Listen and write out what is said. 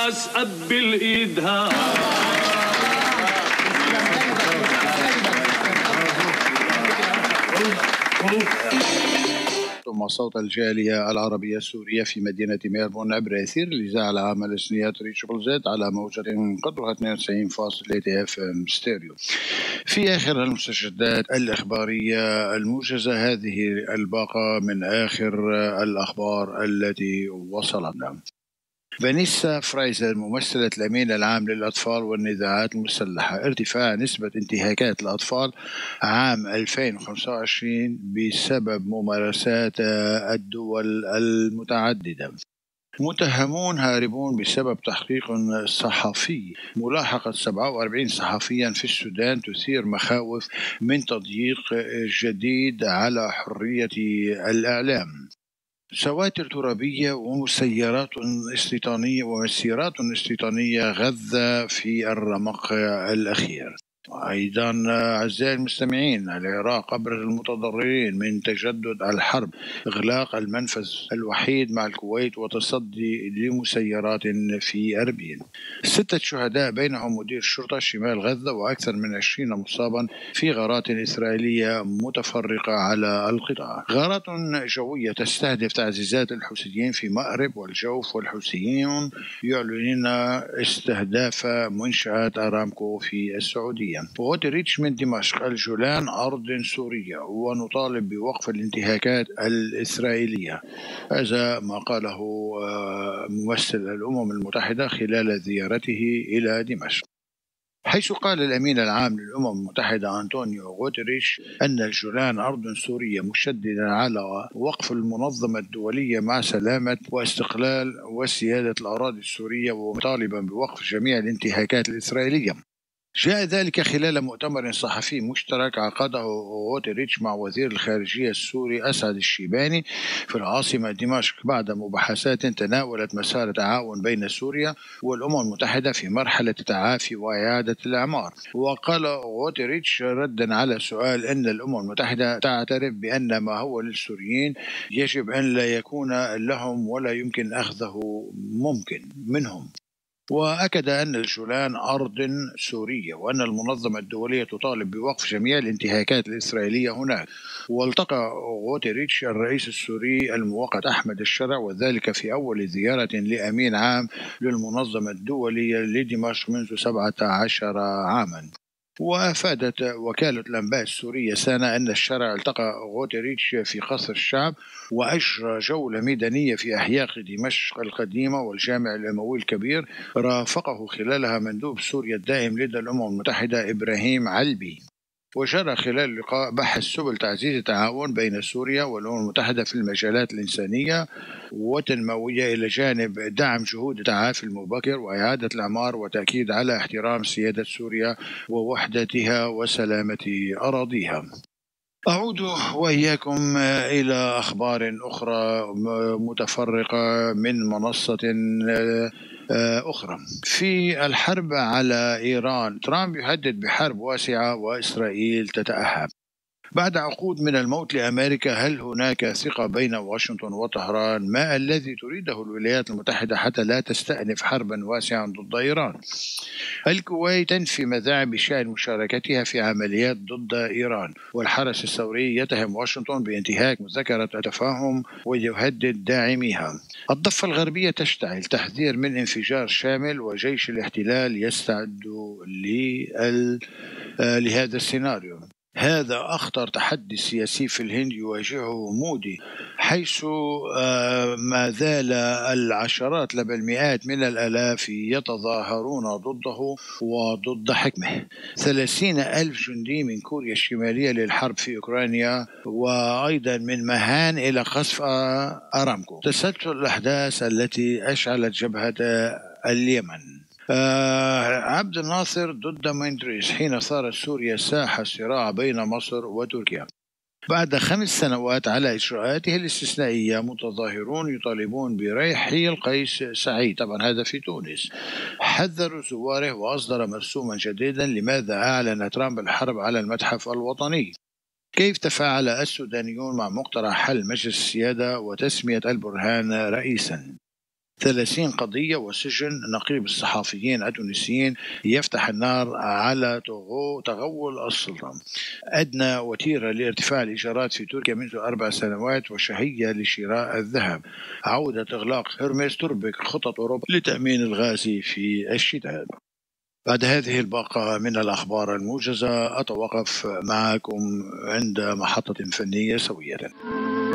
أسقب بالإيدها ثم صوت الجالية العربية السورية في مدينة ميلبورن عبر أثير الإذاعة العامة الإسنية تريشبل زد على موجة قدرها 92.3 FM ستيريو. في آخر المستجدات الإخبارية الموجزة، هذه الباقة من آخر الأخبار التي وصلتنا. فانيسا فرايزر ممثلة الأمين العام للأطفال والنزاعات المسلحة: ارتفاع نسبة انتهاكات الأطفال عام 2025 بسبب ممارسات الدول المتعددة. متهمون هاربون بسبب تحقيق صحفي. ملاحقة 47 صحفيا في السودان تثير مخاوف من تضييق جديد على حرية الإعلام. سواتر ترابية ومسيرات استيطانية غزة في الرمق الأخير. أيضا أعزائي المستمعين، العراق أبرز المتضررين من تجدد الحرب، إغلاق المنفذ الوحيد مع الكويت وتصدي لمسيرات في أربيل. 6 شهداء بينهم مدير شرطة شمال غزة وأكثر من 20 مصابا في غارات إسرائيلية متفرقة على القطاع. غارات جوية تستهدف تعزيزات الحوثيين في مأرب والجوف، والحوثيين يعلنون استهداف منشآت أرامكو في السعودية. ووتريتش من دمشق: الجولان أرض سورية ونطالب بوقف الانتهاكات الإسرائيلية. هذا ما قاله ممثل الأمم المتحدة خلال زيارته إلى دمشق، حيث قال الأمين العام للأمم المتحدة أنطونيو غوتريش أن الجولان أرض سورية، مشددا على وقف المنظمة الدولية مع سلامة واستقلال وسيادة الأراضي السورية، ومطالبا بوقف جميع الانتهاكات الإسرائيلية. جاء ذلك خلال مؤتمر صحفي مشترك عقده غوتريتش مع وزير الخارجية السوري أسعد الشيباني في العاصمة دمشق، بعد مباحثات تناولت مسار تعاون بين سوريا والأمم المتحدة في مرحلة التعافي وإعادة الإعمار. وقال غوتريتش ردا على سؤال أن الأمم المتحدة تعترف بأن ما هو للسوريين يجب أن لا يكون لهم ولا يمكن أخذه ممكن منهم، وأكد أن الجولان أرض سورية وأن المنظمة الدولية تطالب بوقف جميع الانتهاكات الإسرائيلية هناك. والتقى غوتريتش الرئيس السوري المؤقت أحمد الشرع، وذلك في أول زيارة لأمين عام للمنظمة الدولية لدمشق منذ 17 عاما. وأفادت وكالة الأنباء السورية سانا أن الشرع التقى غوتريتش في قصر الشعب وأجرى جولة ميدانية في أحياء دمشق القديمة والجامع الأموي الكبير، رافقه خلالها مندوب سوريا الدائم لدى الأمم المتحدة إبراهيم علبي. وجرى خلال اللقاء بحث سبل تعزيز التعاون بين سوريا والأمم المتحدة في المجالات الإنسانية والتنموية، إلى جانب دعم جهود التعافي المبكر وإعادة الإعمار، وتأكيد على احترام سيادة سوريا ووحدتها وسلامة أراضيها. أعود وإياكم إلى أخبار أخرى متفرقة من منصة أخرى. في الحرب على إيران، ترامب يهدد بحرب واسعة وإسرائيل تتأهب. بعد عقود من الموت لأمريكا، هل هناك ثقة بين واشنطن وطهران؟ ما الذي تريده الولايات المتحدة حتى لا تستأنف حربا واسعا ضد إيران؟ الكويت تنفي مذاعب بشأن مشاركتها في عمليات ضد إيران، والحرس الثوري يتهم واشنطن بانتهاك مذكرة التفاهم ويهدد داعميها. الضفة الغربية تشتعل، تحذير من انفجار شامل، وجيش الاحتلال يستعد لهذا السيناريو. هذا أخطر تحدي سياسي في الهند يواجهه مودي، حيث ما زال العشرات بل المئات من الآلاف يتظاهرون ضده وضد حكمه. 30,000 جندي من كوريا الشمالية للحرب في أوكرانيا، وأيضا من مهان إلى قصف أرامكو. تسلسل الأحداث التي أشعلت جبهة اليمن. عبد الناصر ضد مندريس حين صارت سوريا ساحة صراع بين مصر وتركيا. بعد 5 سنوات على إجراءاته الاستثنائية، متظاهرون يطالبون برحيل قيس سعيد، طبعا هذا في تونس، حذروا زواره وأصدر مرسوما جديدا. لماذا أعلن ترامب الحرب على المتحف الوطني؟ كيف تفاعل السودانيون مع مقترح حل مجلس السيادة وتسمية البرهان رئيسا؟ 30 قضية وسجن نقيب الصحفيين التونسيين يفتح النار على تغول السلطة. أدنى وتيرة لارتفاع الإيجارات في تركيا منذ 4 سنوات وشهية لشراء الذهب. عودة إغلاق هرمس تربك خطط أوروبا لتأمين الغاز في الشتاء. بعد هذه الباقة من الأخبار الموجزة أتوقف معكم عند محطة فنية سوية.